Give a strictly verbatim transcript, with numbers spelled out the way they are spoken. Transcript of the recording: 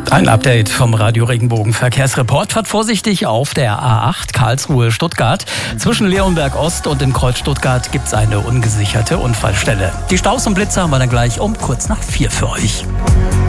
Ein Update vom Radio Regenbogen Verkehrsreport. Fahrt vorsichtig auf der A acht Karlsruhe-Stuttgart. Zwischen Leonberg Ost und dem Kreuz Stuttgart gibt es eine ungesicherte Unfallstelle. Die Staus und Blitze haben wir dann gleich um kurz nach vier für euch.